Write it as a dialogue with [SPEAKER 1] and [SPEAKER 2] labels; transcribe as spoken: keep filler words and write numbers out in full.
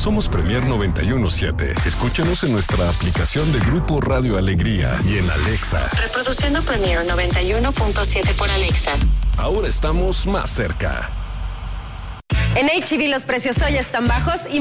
[SPEAKER 1] Somos Premier noventa y uno punto siete. Escúchanos en nuestra aplicación de Grupo Radio Alegría y en Alexa.
[SPEAKER 2] Reproduciendo Premier noventa y uno punto siete por Alexa.
[SPEAKER 1] Ahora estamos más cerca.
[SPEAKER 3] En H E B los precios hoy están bajos y